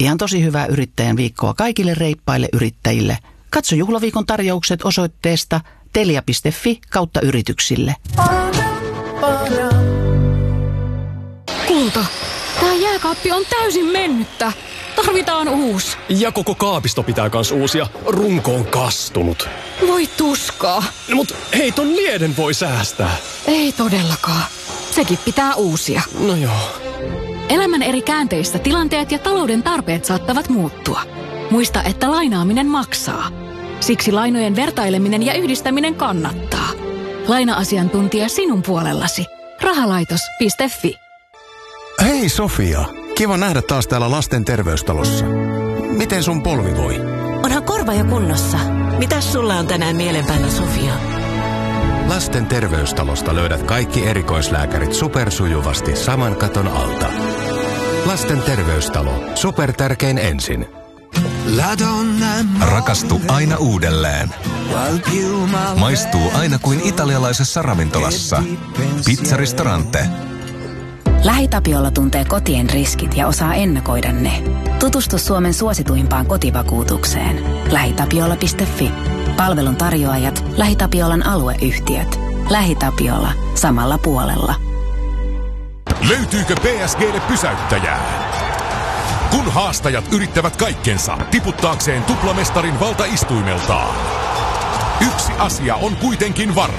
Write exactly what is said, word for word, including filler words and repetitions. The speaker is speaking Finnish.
Ihan tosi hyvää yrittäjän viikkoa kaikille reippaille yrittäjille. Katso juhlaviikon tarjoukset osoitteesta telia piste fi kautta yrityksille. Kulta, tää jääkaappi on täysin mennyttä. Tarvitaan uusi. Ja koko kaapisto pitää kans uusia. Runko on kastunut. Voi tuskaa. No, mut hei, ton lieden voi säästää. Ei todellakaan. Sekin pitää uusia. No joo. Elämän eri käänteissä tilanteet ja talouden tarpeet saattavat muuttua. Muista, että lainaaminen maksaa. Siksi lainojen vertaileminen ja yhdistäminen kannattaa. Laina-asiantuntija sinun puolellasi. rahalaitos piste fi. Hei Sofia, kiva nähdä taas täällä lasten terveystalossa. Miten sun polvi voi? Onhan korva jo kunnossa. Mitäs sulla on tänään mielen päällä, Sofia? Lasten terveystalosta löydät kaikki erikoislääkärit supersujuvasti saman katon alta. Lasten terveystalo. Supertärkein ensin. Rakastu aina uudelleen. Maistuu aina kuin italialaisessa ravintolassa. Pizzaristorante. LähiTapiola tuntee kotien riskit ja osaa ennakoida ne. Tutustu Suomen suosituimpaan kotivakuutukseen. lähitapiola piste fi. Palvelun tarjoajat, LähiTapiolan alueyhtiöt. LähiTapiola. Samalla puolella. Löytyykö P S G:lle pysäyttäjää? Kun haastajat yrittävät kaikkensa tiputtaakseen tuplamestarin valtaistuimeltaan. Yksi asia on kuitenkin varma.